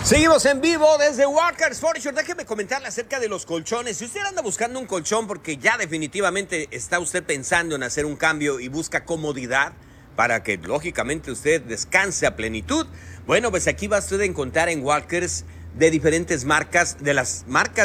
Seguimos en vivo desde Walker's Furniture. Déjeme comentarle acerca de los colchones. Si usted anda buscando un colchón porque ya definitivamente está usted pensando en hacer un cambio y busca comodidad para que lógicamente usted descanse a plenitud, bueno, pues aquí va usted a encontrar en Walker's de diferentes marcas, de las marcas